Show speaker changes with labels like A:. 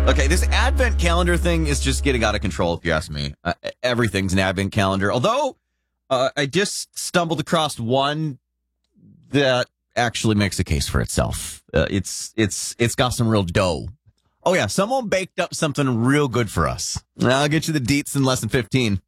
A: Okay, this advent calendar thing is just getting out of control, if you ask me. Everything's an advent calendar. Although, I just stumbled across one that actually makes a case for itself. It's got some real dough. Oh, yeah, someone baked up something real good for us. I'll get you the deets in less than 15.